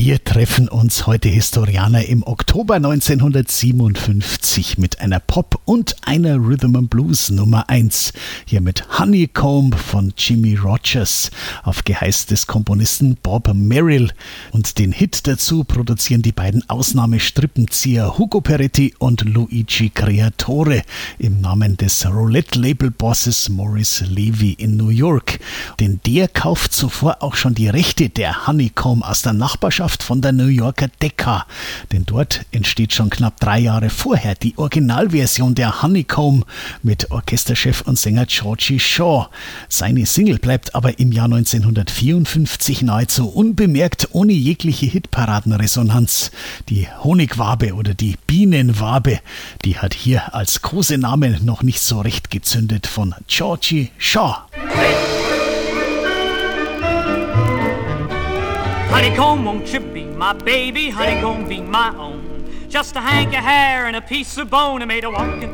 Wir treffen uns heute Historianer im Oktober 1957 mit einer Pop- und einer Rhythm and Blues Nummer 1. Hier mit Honeycomb von Jimmie Rodgers auf Geheiß des Komponisten Bob Merrill. Und den Hit dazu produzieren die beiden Ausnahmestrippenzieher Hugo Peretti und Luigi Creatore im Namen des Roulette-Label-Bosses Morris Levy in New York. Denn der kauft zuvor auch schon die Rechte der Honeycomb aus der Nachbarschaft von der New Yorker Decca. Denn dort entsteht schon knapp 3 Jahre vorher die Originalversion der Honeycomb mit Orchesterchef und Sänger Georgie Shaw. Seine Single bleibt aber im Jahr 1954 nahezu unbemerkt, ohne jegliche Hitparadenresonanz. Die Honigwabe oder die Bienenwabe, die hat hier als Kosename noch nicht so recht gezündet von Georgie Shaw. Honeycomb, won't you be my baby? Honeycomb, be my own. Just a hank of hair and a piece of bone. I made a walking